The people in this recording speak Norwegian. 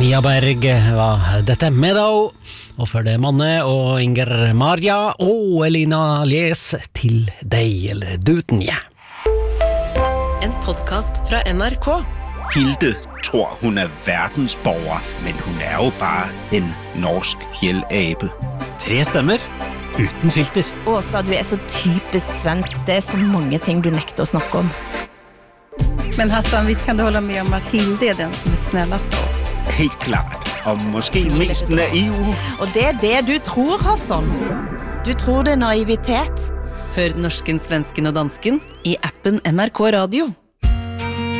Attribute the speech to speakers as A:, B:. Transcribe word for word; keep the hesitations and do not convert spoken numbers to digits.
A: Mia Berg var dette Meadow, og for det Manne og Inger Maria og Elina Les til deg, eller duten, ja.
B: En podcast fra N R K.
C: Hilde tror hun er verdensborger, men hun er jo bare en norsk fjellabe.
D: Tre stemmer, uten filter.
E: Åsa, du er så typisk svensk. Det er så mange ting du nekter å snakke om.
F: Men Hassan, visst kan du hålla med om at Hilde er den som er snällast av oss?
C: Helt klart, og måske mest naiv.
E: Og det er det du tror, Hassan. Du tror det er naivitet.
B: Hør norsken, svensken og dansken i appen N R K Radio.